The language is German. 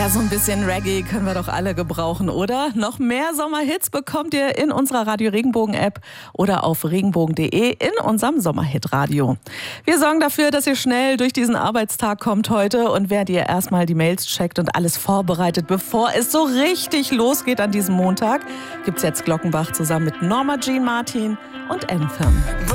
Ja, so ein bisschen Reggae können wir doch alle gebrauchen, oder? Noch mehr Sommerhits bekommt ihr in unserer Radio Regenbogen App oder auf regenbogen.de in unserem Sommerhit-Radio. Wir sorgen dafür, dass ihr schnell durch diesen Arbeitstag kommt heute, und während ihr erstmal die Mails checkt und alles vorbereitet, bevor es so richtig losgeht an diesem Montag, gibt's jetzt Glockenbach zusammen mit Norma Jean Martin und Anthem.